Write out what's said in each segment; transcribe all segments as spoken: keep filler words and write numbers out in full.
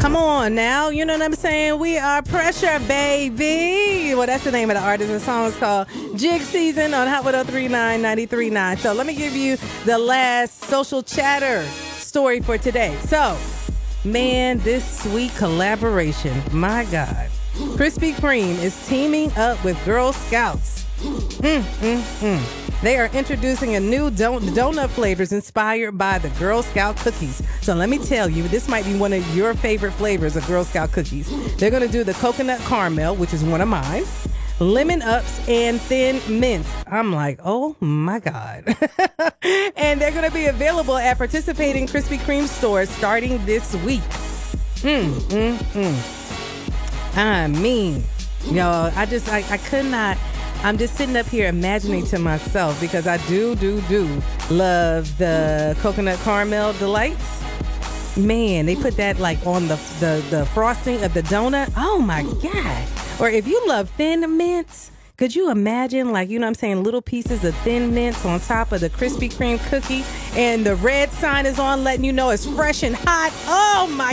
Come on now, you know what I'm saying? We are Pressure, baby. Well, that's the name of the artist. The song is called Jig Season on Hot one oh three point nine, ninety-three point nine. So let me give you the last social chatter story for today. So, man, this sweet collaboration, my God. Krispy Kreme is teaming up with Girl Scouts. Mm, mm, mm. They are introducing a new don- donut flavors inspired by the Girl Scout cookies. So let me tell you, this might be one of your favorite flavors of Girl Scout cookies. They're going to do the coconut caramel, which is one of mine, lemon ups, and thin mints. I'm like, oh my God. And they're going to be available at participating Krispy Kreme stores starting this week. Mm, mm, mm. I mean, yo, I just, I, I could not... I'm just sitting up here imagining to myself because I do, do, do love the coconut caramel delights. Man, they put that like on the, the, the frosting of the donut. Oh my God. Or if you love thin mints, could you imagine, like, you know what I'm saying, little pieces of thin mints on top of the Krispy Kreme cookie, and the red sign is on letting you know it's fresh and hot? Oh, my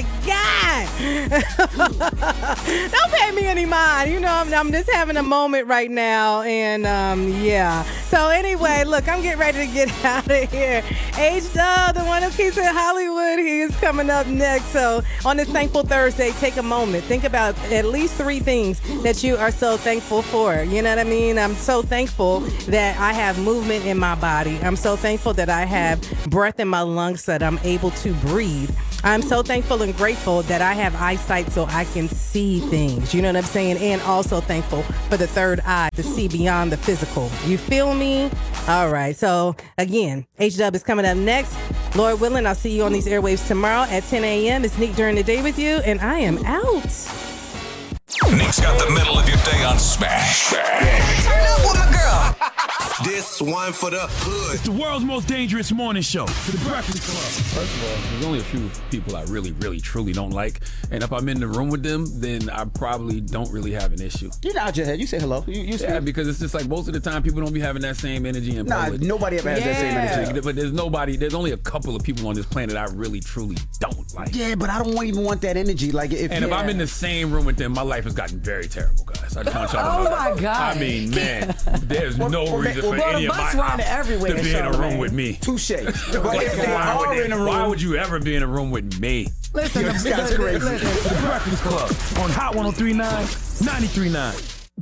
God. Don't pay me any mind. You know, I'm, I'm just having a moment right now, and, um, yeah. So, anyway, look, I'm getting ready to get out of here. H-Dub, the one who keeps it Hollywood, he is coming up next. So, on this Thankful Thursday, take a moment. Think about at least three things that you are so thankful for. You know what I mean? I'm so thankful that I have movement in my body. I'm so thankful that I have breath in my lungs so that I'm able to breathe. I'm so thankful and grateful that I have eyesight so I can see things. You know what I'm saying? And also thankful for the third eye to see beyond the physical. You feel me? All right. So again, H-Dub is coming up next. Lord willing, I'll see you on these airwaves tomorrow at ten a.m. It's Neek during the day with you, and I am out. Nick's got the middle of your day on Smash. Turn up with my girl. This one for the hood. It's the world's most dangerous morning show. The Breakfast Club. First of all, there's only a few people I really, really, truly don't like. And if I'm in the room with them, then I probably don't really have an issue. You nod your head. You say hello. You, you yeah, because it's just like most of the time people don't be having that same energy in Nah, public. nobody ever has yeah. that same energy. But there's nobody, there's only a couple of people on this planet I really, truly don't like. Yeah, but I don't even want that energy. Like if And yeah. if I'm in the same room with them, my life has gotten very terrible, guys. I just want y'all to Oh know my that. God. I mean, man, there's Well, no well, reason well, for well, any of bus my ride everywhere, to be in a room Charlamagne. with me. Touche. But if they why, are would in a they, room, why would you ever be in a room with me? Listen, Yo, this guy's crazy. The Breakfast Club on Hot one oh three point nine, ninety-three point nine.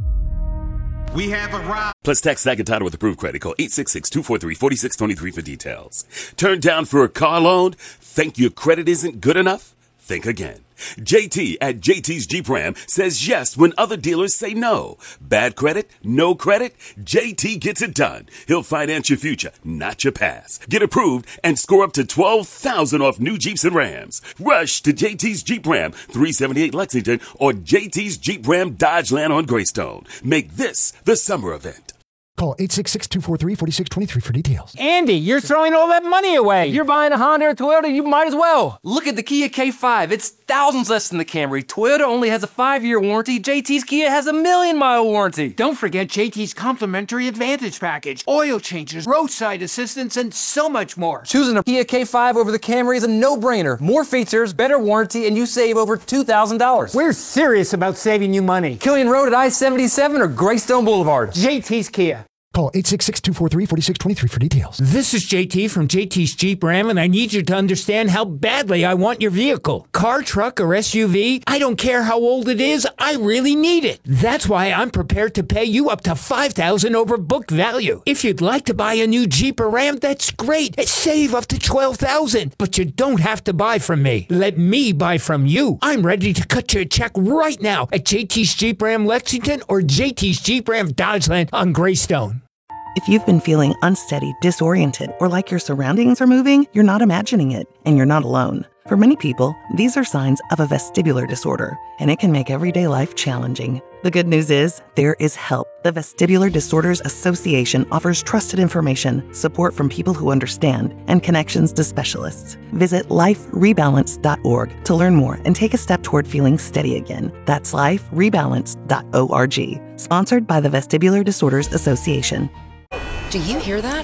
We have arrived. Plus, text tag and title with approved credit. Call eight six six, two four three, four six two three for details. Turned down for a car loan? Think your credit isn't good enough? Think again. J T at J T's Jeep Ram says yes when other dealers say no. Bad credit? No credit? J T gets it done. He'll finance your future, not your past. Get approved and score up to twelve thousand dollars off new Jeeps and Rams. Rush to J T's Jeep Ram, three seventy-eight Lexington, or J T's Jeep Ram Dodgeland on Greystone. Make this the summer event. Call eight six six, two four three, four six two three for details. Andy, you're throwing all that money away. If you're buying a Honda or Toyota, you might as well. Look at the Kia K five. It's thousands less than the Camry. Toyota only has a five-year warranty. J T's Kia has a million-mile warranty. Don't forget J T's complimentary Advantage package, oil changes, roadside assistance, and so much more. Choosing a Kia K five over the Camry is a no-brainer. More features, better warranty, and you save over two thousand dollars. We're serious about saving you money. Killian Road at I seventy-seven or Greystone Boulevard. J T's Kia. Call eight six six, two four three, four six two three for details. This is J T from J T's Jeep Ram, and I need you to understand how badly I want your vehicle. Car, truck, or S U V, I don't care how old it is, I really need it. That's why I'm prepared to pay you up to five thousand dollars over book value. If you'd like to buy a new Jeep or Ram, that's great. Save up to twelve thousand dollars, but you don't have to buy from me. Let me buy from you. I'm ready to cut you a check right now at J T's Jeep Ram Lexington or J T's Jeep Ram Dodgeland on Greystone. If you've been feeling unsteady, disoriented, or like your surroundings are moving, you're not imagining it, and you're not alone. For many people, these are signs of a vestibular disorder, and it can make everyday life challenging. The good news is, there is help. The Vestibular Disorders Association offers trusted information, support from people who understand, and connections to specialists. Visit life rebalance dot org to learn more and take a step toward feeling steady again. That's life rebalance dot org. Sponsored by the Vestibular Disorders Association. Do you hear that?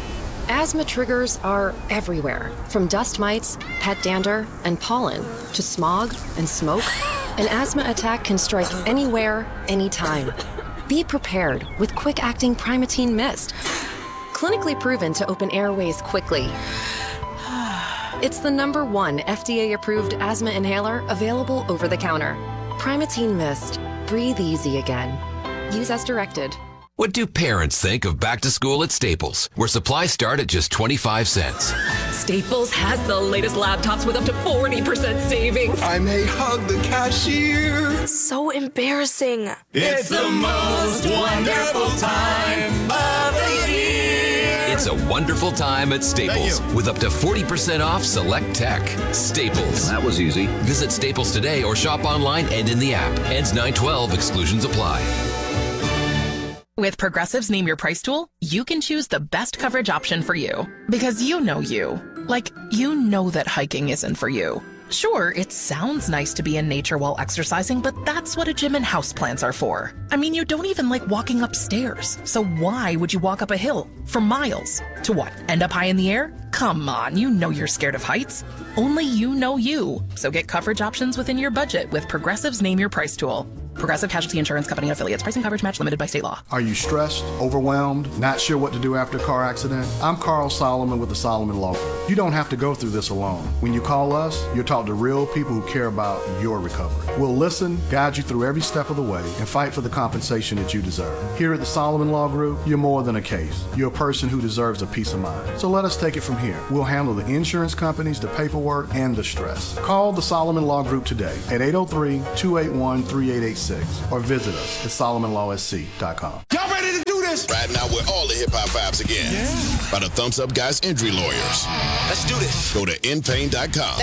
Asthma triggers are everywhere, from dust mites, pet dander, and pollen, to smog and smoke. An asthma attack can strike anywhere, anytime. Be prepared with quick-acting Primatene Mist. Clinically proven to open airways quickly. It's the number one F D A-approved asthma inhaler available over the counter. Primatene Mist. Breathe easy again. Use as directed. What do parents think of back to school at Staples, where supplies start at just twenty-five cents? Staples has the latest laptops with up to forty percent savings. I may hug the cashier. So embarrassing. It's the most wonderful time of the year. It's a wonderful time at Staples with up to forty percent off select tech. Staples. That was easy. Visit Staples today or shop online and in the app. Ends nine twelve. Exclusions apply. With Progressive's Name Your Price tool, you can choose the best coverage option for you. Because you know you. Like, you know that hiking isn't for you. Sure, it sounds nice to be in nature while exercising, but that's what a gym and houseplants are for. I mean, you don't even like walking upstairs. So why would you walk up a hill for miles? To what? End up high in the air? Come on, you know you're scared of heights. Only you know you. So get coverage options within your budget with Progressive's Name Your Price tool. Progressive Casualty Insurance Company and affiliates. Pricing coverage match limited by state law. Are you stressed, overwhelmed, not sure what to do after a car accident? I'm Carl Solomon with the Solomon Law Group. You don't have to go through this alone. When you call us, you're talking to real people who care about your recovery. We'll listen, guide you through every step of the way, and fight for the compensation that you deserve. Here at the Solomon Law Group, you're more than a case. You're a person who deserves a peace of mind. So let us take it from here. We'll handle the insurance companies, the paperwork, and the stress. Call the Solomon Law Group today at eight oh three, two eight one, three eight eight six or visit us at solomon law s c dot com. Y'all ready to do this? Riding out with all the hip-hop vibes again. Yeah. By the Thumbs Up Guys Injury Lawyers. Let's do this. Go to in pain dot com.